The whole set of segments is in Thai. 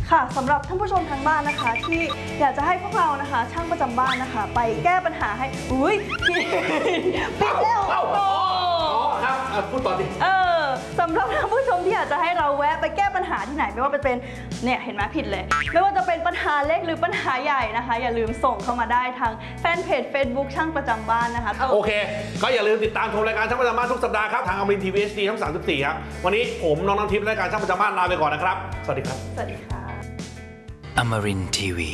ค่ะสำหรับท่านผู้ชมทางบ้านนะคะที่อยากจะให้พวกเรานะคะช่างประจำบ้านนะคะไปแก้ปัญหาให้อุ้ยปิดแล้วครับพูดต่อดิสำหรับท่านผู้ชมที่อยากจะให้เราแวะไปแก้ปัญหาที่ไหนไม่ว่าเป็นเนี่ยเห็นไหมผิดเลยไม่ว่าจะเป็นปัญหาเล็กหรือปัญหาใหญ่นะคะอย่าลืมส่งเข้ามาได้ทางแฟนเพจ Facebook ช่างประจำบ้านนะคะโอเคก็อย่าลืมติดตามชมรายการช่างประจำบ้านทุกสัปดาห์ครับทางอมรินทร์ทีวี HD ทั้ง34ครับวันนี้ผมน้องน้ำทิพย์รายการช่างประจำบ้านลาไปก่อนนะครับสวัสดีครับสวัสดีค่ะอมรินทร์ทีวี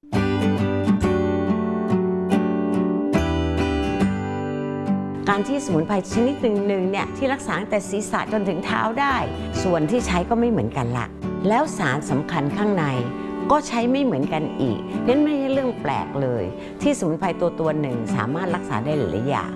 การที่สมุนไพรชนิดหนึ่งเนี่ยที่รักษาตั้งแต่ศีรษะจนถึงเท้าได้ส่วนที่ใช้ก็ไม่เหมือนกันละแล้วสารสำคัญข้างในก็ใช้ไม่เหมือนกันอีกนั่นไม่ใช่เรื่องแปลกเลยที่สมุนไพรตัวหนึ่งสามารถรักษาได้หลายอย่าง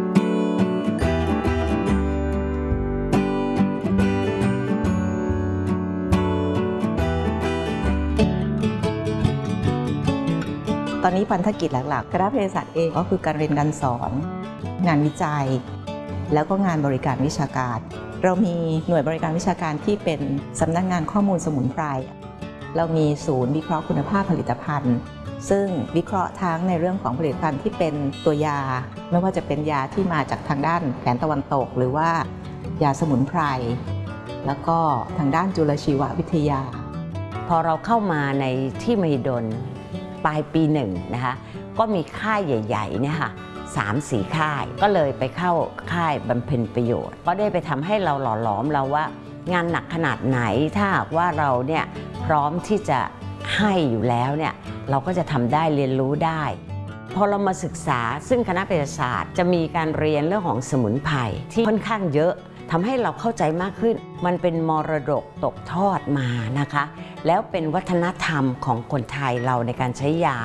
ตอนนี้พันธกิจหลักๆคณะเภสัชเองก็คือการเรียนการสอนงานวิจัยแล้วก็งานบริการวิชาการเรามีหน่วยบริการวิชาการที่เป็นสำนักงานข้อมูลสมุนไพรเรามีศูนย์วิเคราะห์คุณภาพผลิตภัณฑ์ซึ่งวิเคราะห์ทั้งในเรื่องของผลิตภัณฑ์ที่เป็นตัวยาไม่ว่าจะเป็นยาที่มาจากทางด้านแผนตะวันตกหรือว่ายาสมุนไพรแล้วก็ทางด้านจุลชีววิทยาพอเราเข้ามาในที่มหิดลปลายปีหนึ่งนะคะก็มีค่ายใหญ่ๆเนี่ยค่ะ3-4 ค่ายก็เลยไปเข้าค่ายบำเพ็ญประโยชน์ก็ได้ไปทำให้เราหล่อหลอมเราว่างานหนักขนาดไหนถ้าหากว่าเราเนี่ยพร้อมที่จะให้อยู่แล้วเนี่ยเราก็จะทำได้เรียนรู้ได้พอเรามาศึกษาซึ่งคณะเภสัชศาสตร์จะมีการเรียนเรื่องของสมุนไพรที่ค่อนข้างเยอะทำให้เราเข้าใจมากขึ้นมันเป็นมรดกตกทอดมานะคะแล้วเป็นวัฒนธรรมของคนไทยเราในการใช้ย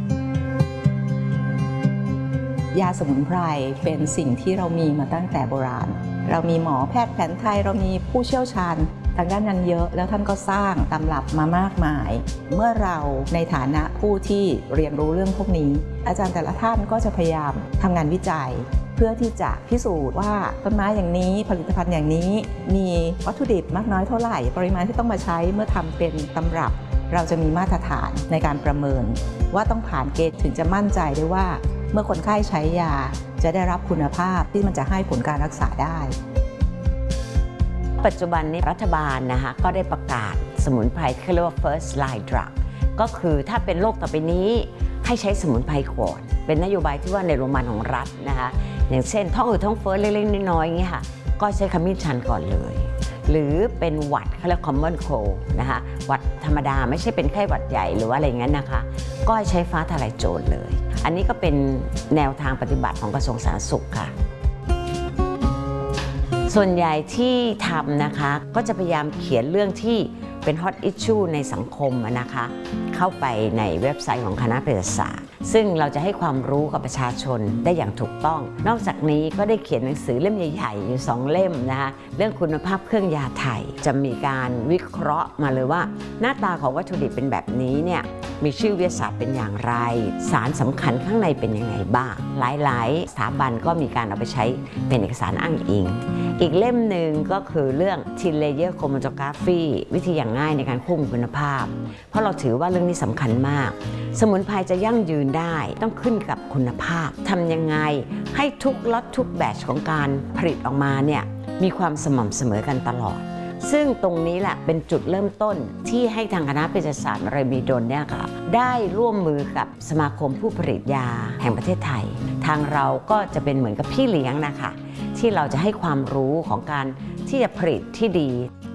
ายาสมุนไพรเป็นสิ่งที่เรามีมาตั้งแต่โบราณเรามีหมอแพทย์แผนไทยเรามีผู้เชี่ยวชาญทางด้านนั้นเยอะแล้วท่านก็สร้างตำรับมามากมายเมื่อเราในฐานะผู้ที่เรียนรู้เรื่องพวกนี้อาจารย์แต่ละท่านก็จะพยายามทำงานวิจัยเพื่อที่จะพิสูจน์ว่าต้นไม้อย่างนี้ผลิตภัณฑ์อย่างนี้มีวัตถุดิบมากน้อยเท่าไหร่ปริมาณที่ต้องมาใช้เมื่อทำเป็นตำรับเราจะมีมาตรฐานในการประเมินว่าต้องผ่านเกณฑ์ถึงจะมั่นใจได้ว่าเมื่อคนไข้ใช้ยาจะได้รับคุณภาพที่มันจะให้ผลการรักษาได้ปัจจุบันนี้รัฐบาลนะคะก็ได้ประกาศสมุนไพรที่เรียกว่า first line drug ก็คือถ้าเป็นโรคต่อไปนี้ให้ใช้สมุนไพรก่อนเป็นนโยบายที่ว่าในโรงพยาบาลของรัฐนะคะอย่างเช่นท้องอืดท้องเฟ้อเล็กๆน้อยๆอย่างเงี้ยค่ะก็ใช้ขมิ้นชันก่อนเลยหรือเป็นหวัดเขาเรียก common cold นะคะหวัดธรรมดาไม่ใช่เป็นไข้หวัดใหญ่หรือว่าอะไรอย่างนั้นนะคะก็ใช้ฟ้าทลายโจรเลยอันนี้ก็เป็นแนวทางปฏิบัติของกระทรวงสาธารณสุขค่ะส่วนใหญ่ที่ทำนะคะก็จะพยายามเขียนเรื่องที่เป็น hot issue ในสังคมนะคะเข้าไปในเว็บไซต์ของคณะเภสัชศาสตร์ซึ่งเราจะให้ความรู้กับประชาชนได้อย่างถูกต้องนอกจากนี้ก็ได้เขียนหนังสือเล่มใหญ่ๆอยู่2 เล่มนะคะเรื่องคุณภาพเครื่องยาไทยจะมีการวิเคราะห์มาเลยว่าหน้าตาของวัตถุดิบเป็นแบบนี้เนี่ยมีชื่อวิทยาศาสตร์เป็นอย่างไรสารสำคัญข้างในเป็นยังไงบ้างหลายๆสถาบันก็มีการเอาไปใช้เป็นเอกสารอ้างอิงอีกเล่มหนึ่งก็คือเรื่อง Thin Layer Chromatography วิธีอย่างง่ายในการควบคุมคุณภาพเพราะเราถือว่าเรื่องนี้สำคัญมากสมุนไพรจะยั่งยืนได้ต้องขึ้นกับคุณภาพทำยังไงให้ทุกล็อตทุกแบตช์ของการผลิตออกมาเนี่ยมีความสม่ำเสมอกันตลอดซึ่งตรงนี้แหละเป็นจุดเริ่มต้นที่ให้ทางคณะเภสัชศาสตร์มหิดลเนี่ยค่ะได้ร่วมมือกับสมาคมผู้ผลิตยาแห่งประเทศไทยทางเราก็จะเป็นเหมือนกับพี่เลี้ยงนะคะที่เราจะให้ความรู้ของการที่จะผลิตที่ดี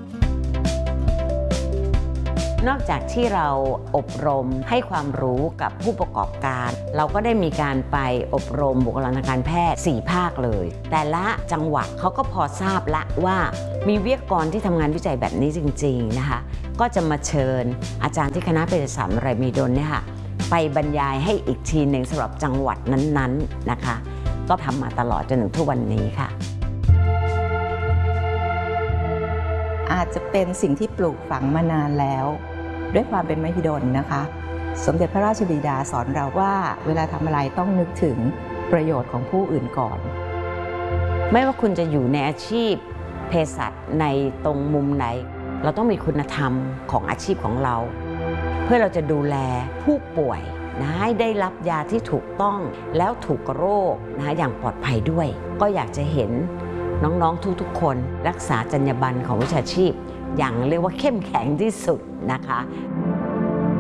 นอกจากที่เราอบรมให้ความรู้กับผู้ประกอบการเราก็ได้มีการไปอบรมบุคลากรทางการแพทย์4 ภาคเลยแต่ละจังหวัดเขาก็พอทราบละว่ามีวิทยากรที่ทำงานวิจัยแบบนี้จริงๆนะคะก็จะมาเชิญอาจารย์ที่คณะเภสัชศาสตร์มหิดลเนี่ยค่ะไปบรรยายให้อีกทีหนึ่งสำหรับจังหวัดนั้นๆนะคะก็ทำมาตลอดจนถึงทุกวันนี้ค่ะอาจจะเป็นสิ่งที่ปลูกฝังมานานแล้วด้วยความเป็นมหิดลนะคะสมเด็จพระราชบิดาสอนเราว่าเวลาทำอะไรต้องนึกถึงประโยชน์ของผู้อื่นก่อนไม่ว่าคุณจะอยู่ในอาชีพเภสัชในตรงมุมไหนเราต้องมีคุณธรรมของอาชีพของเรา เพื่อเราจะดูแลผู้ป่วยนะให้ได้รับยาที่ถูกต้องแล้วถูกโรคนะอย่างปลอดภัยด้วยก็อยากจะเห็นน้องๆทุกๆคนรักษาจรรยาบรรณของวิชาชีพอย่างเรียกว่าเข้มแข็งที่สุดนะคะ